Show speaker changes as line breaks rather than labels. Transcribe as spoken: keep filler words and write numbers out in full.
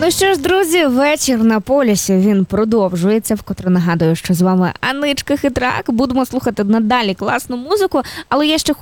Ну що ж, друзі, вечір на полюсі, він продовжується. Вкотре нагадую, що з вами Аничка Хитрак. Будемо слухати надалі класну музику, але я ще